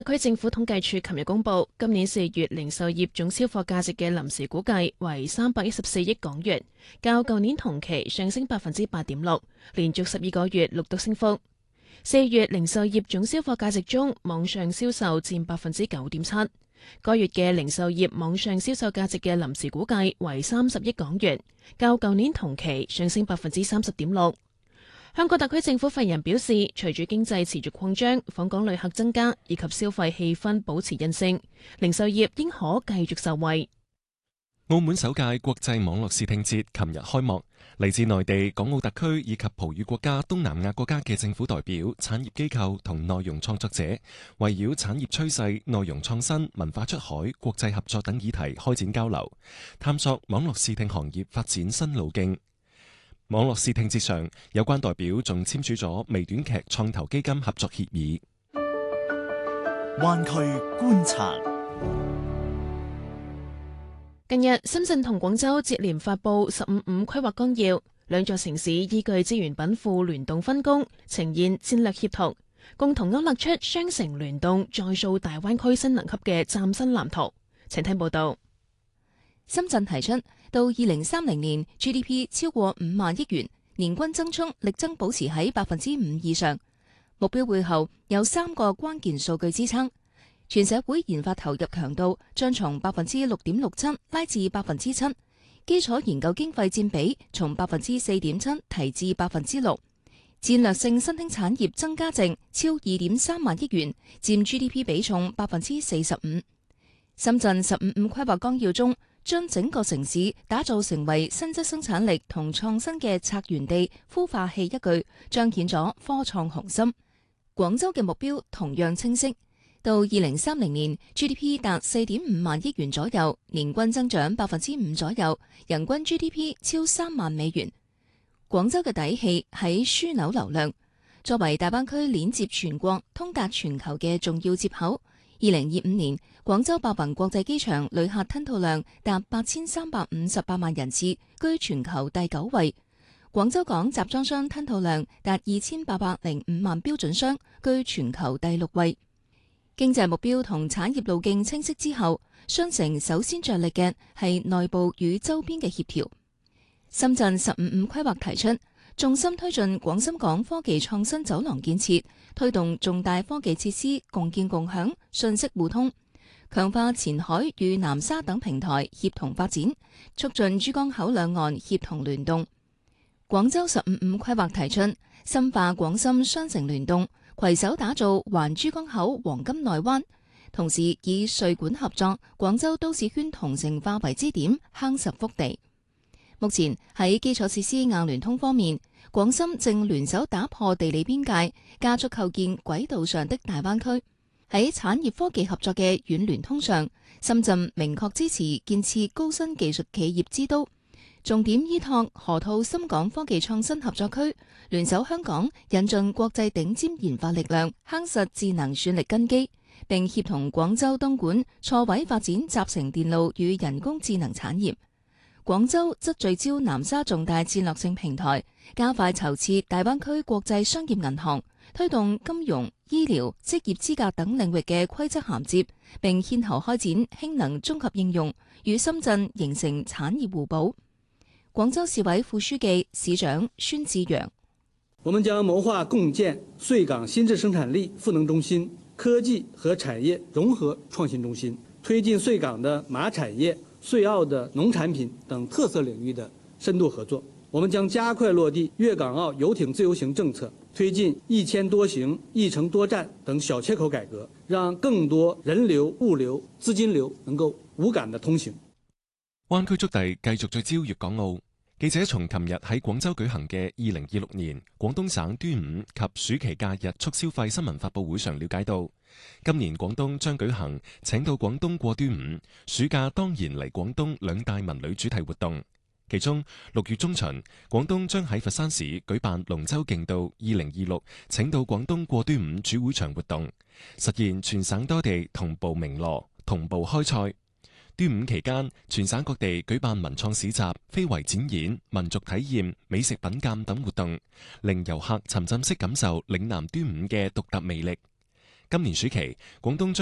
區政府統計處琴日公布，今年4月零售業總銷貨價值嘅臨時估計為314億港元，較舊年同期上升8.6%，連續12個月錄得升幅。4月零售業總銷貨價值中，網上銷售佔9.7%。該月嘅零售業網上銷售價值嘅臨時估計為30億港元，較舊年同期上升30.6%。香港特區政府發言人表示，隨住經濟持續擴張、訪港旅客增加以及消費氣氛保持韌性，零售業應可繼續受惠。 澳門首屆國際網絡視聽節琴日開幕，嚟自內地、港澳特區以及葡語國家、東南亞國家嘅政府代表、產業機構同內容創作者，圍繞產業趨勢、內容創新、文化出海、國際合作等議題開展交流，探索網絡視聽行業發展新路徑。網絡視聽節上，有關代表仲簽署咗微短劇創投基金合作協議。 灣區觀察。 近日，深圳同廣州接連發布「15/5」規劃綱要，兩座城市依據資源稟賦聯動分工，呈現戰略協同，共同勾勒出雙城聯動再塑大灣區新能級嘅嶄新藍圖。請聽報道。 深圳提出到2030年 GDP 超過5萬億元，年均增速力爭保持喺5%以上。目標背後有3個關鍵數據支撐。全社會研發投入強度將從6.67%拉至7%，基礎研究經費佔比從4.7%提至6%，戰略性新興產業增加值超2.3萬億元，佔 GDP 比重45%。深圳15/5規劃綱要中，將整個城市打造成為新質生產力同創新嘅策源地、孵化器，一句彰顯咗科創雄心。廣州嘅目標同樣清晰。到2030年 GDP 達4.5萬億元左右，年均增長5%左右，人均 GDP 超3萬美元。廣州嘅底氣喺樞紐流量，作為大灣區鏈接全國、通達全球嘅重要接口。2025年，廣州白雲國際機場旅客吞吐量達8358萬人次，居全球第9位。廣州港集裝箱吞吐量達2805萬標準箱，居全球第6位。經濟目標同產業路徑清晰之後，雙城首先着力嘅係內部與周邊嘅協調。深圳15/5規劃提出，重心推進廣深港科技創新走廊建設，推動重大科技設施共建共享、信息互通，強化前海與南沙等平台協同發展，促進珠江口兩岸協同聯動。廣州15/5規劃提出，深化廣深雙城聯動，攜手打造環珠江口黃金內灣，同時以穗莞合作廣州都市圈同城化為支點，夯實腹地。目前喺基礎設施硬聯通方面，廣深正聯手打破地理邊界，加速構建軌道上的大灣區。喺產業科技合作嘅軟聯通上，深圳明確支持建設高新技術企業之都，重點依託河套深港科技創新合作區，聯手香港引進國際頂尖研發力量，夯實智能算力根基，並協同廣州東莞錯位發展集成電路與人工智能產業。廣州則聚焦南沙重大戰略性平台，加快籌設大灣區國際商業銀行，推動金融、醫療、職業資格等領域嘅規則銜接，並牽頭開展氫能綜合應用，與深圳形成產業互補。廣州市委副書記、市長孫志陽： 我們將謀劃共建穗港新質生產力賦能中心、科技和產業融合創新中心，推進穗港的馬產業、穗澳的農產品等特色領域的深度合作。我們將加快落地粵港澳遊艇自由行政策，推進1000多行、1城多站等小切口改革，讓更多人流、物流、資金流能夠無感的通行。 灣區速遞繼續聚焦粵港澳。記者從琴日喺廣州舉行嘅2026年廣東省端午及暑期假日促消費新聞發佈會上了解到，今年廣東將舉行請到廣東過端午，暑假當然嚟廣東兩大文旅主題活動。其中6月中旬，廣東將喺佛山市舉辦龍舟競渡2026請到廣東過端午主會場活動，實現全省多地同步鳴鑼、同步開賽。端午期間，全省各地舉辦文創市集、非遺展演、民族體驗、美食品鑑等活動，令遊客沉浸式感受嶺南端午嘅獨特魅力。 今年暑期，廣東將